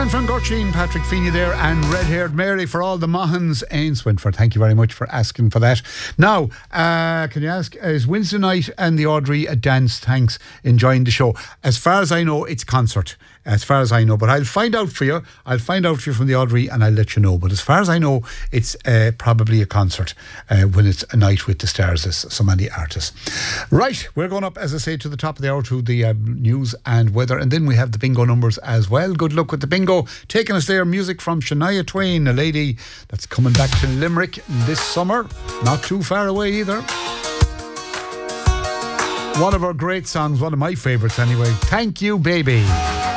And from Gurchin, Patrick Feeney there, and red-haired Mary for all the Mahons in Swinford. Thank you very much for asking for that. Now, can you ask, is Wednesday night and the Audrey a dance? Thanks, enjoying the show. As far as I know, it's concert. As far as I know, but I'll find out for you. I'll find out for you from the Audrey and I'll let you know. But as far as I know, it's probably a concert when it's a night with the stars, as so many artists. Right, we're going up, as I say, to the top of the hour to the news and weather, and then we have the bingo numbers as well. Good luck with the bingo. Taking us there, music from Shania Twain, a lady that's coming back to Limerick this summer. Not too far away either. One of her great songs, one of my favourites anyway. Thank You, Baby.